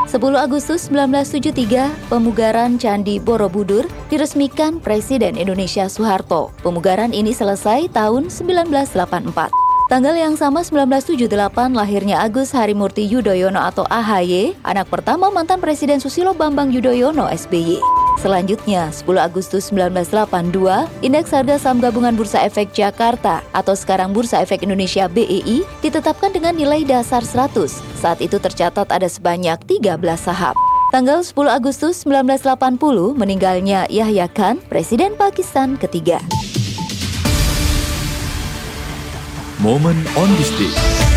10 Agustus 1973, pemugaran Candi Borobudur diresmikan Presiden Indonesia Soeharto. Pemugaran ini selesai tahun 1984. Tanggal yang sama 1978 lahirnya Agus Harimurti Yudhoyono atau AHY, anak pertama mantan Presiden Susilo Bambang Yudhoyono SBY. Selanjutnya, 10 Agustus 1982, Indeks Harga Saham Gabungan Bursa Efek Jakarta atau sekarang Bursa Efek Indonesia BEI ditetapkan dengan nilai dasar 100. Saat itu tercatat ada sebanyak 13 saham. Tanggal 10 Agustus 1980, meninggalnya Yahya Khan, Presiden Pakistan ketiga. Moment on this day.